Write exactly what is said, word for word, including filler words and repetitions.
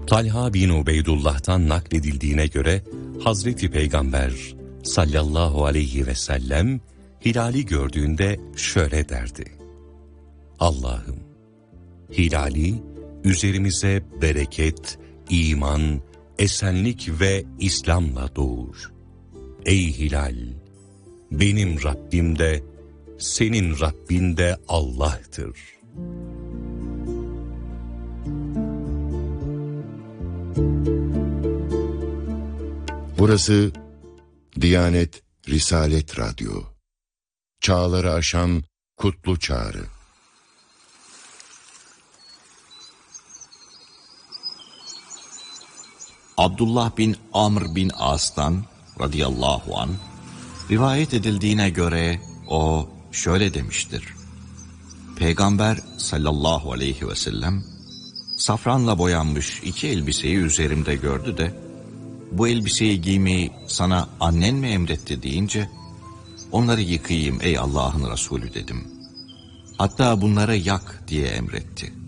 Talha bin Ubeydullah'tan nakledildiğine göre Hazreti Peygamber sallallahu aleyhi ve sellem hilali gördüğünde şöyle derdi: Allah'ım, hilali üzerimize bereket, iman, esenlik ve İslam'la doğur. Ey hilal, benim Rabbim de senin Rabbin de Allah'tır. Burası Diyanet Risalet Radyo. Çağları aşan kutlu çağrı. Abdullah bin Amr bin As'tan radıyallahu an rivayet edildiğine göre o şöyle demiştir: Peygamber sallallahu aleyhi ve sellem safranla boyanmış iki elbiseyi üzerimde gördü de bu elbiseyi giymeyi sana annen mi emretti deyince onları yıkayayım ey Allah'ın Resulü dedim. Hatta bunları yak diye emretti.